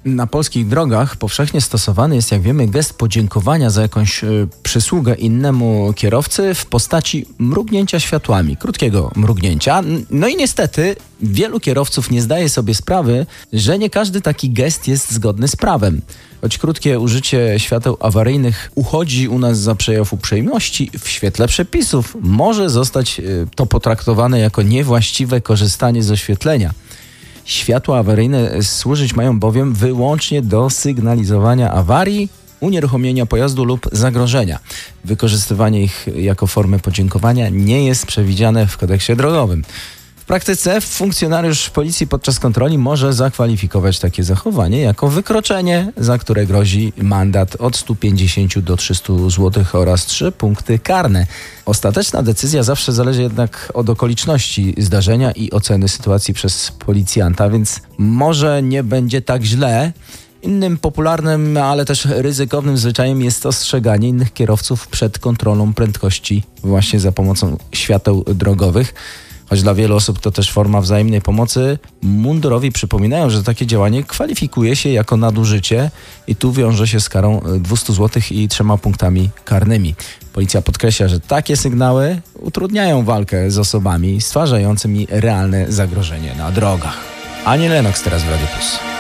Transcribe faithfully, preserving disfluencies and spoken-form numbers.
Na polskich drogach powszechnie stosowany jest, jak wiemy, gest podziękowania za jakąś y, przysługę innemu kierowcy w postaci mrugnięcia światłami, krótkiego mrugnięcia. No i niestety wielu kierowców nie zdaje sobie sprawy, że nie każdy taki gest jest zgodny z prawem. Choć krótkie użycie świateł awaryjnych uchodzi u nas za przejaw uprzejmości, w świetle przepisów może zostać y, to potraktowane jako niewłaściwe korzystanie z oświetlenia. Światła awaryjne służyć mają bowiem wyłącznie do sygnalizowania awarii, unieruchomienia pojazdu lub zagrożenia. Wykorzystywanie ich jako formę podziękowania nie jest przewidziane w kodeksie drogowym. W praktyce funkcjonariusz policji podczas kontroli może zakwalifikować takie zachowanie jako wykroczenie, za które grozi mandat od stu pięćdziesięciu do trzystu złotych oraz trzy punkty karne. Ostateczna decyzja zawsze zależy jednak od okoliczności zdarzenia i oceny sytuacji przez policjanta, więc może nie będzie tak źle. Innym popularnym, ale też ryzykownym zwyczajem jest ostrzeganie innych kierowców przed kontrolą prędkości właśnie za pomocą świateł drogowych. Choć dla wielu osób to też forma wzajemnej pomocy, mundurowi przypominają, że takie działanie kwalifikuje się jako nadużycie i tu wiąże się z karą dwieście złotych i trzema punktami karnymi. Policja podkreśla, że takie sygnały utrudniają walkę z osobami stwarzającymi realne zagrożenie na drogach. Aniel Lennox teraz w Radio Plus.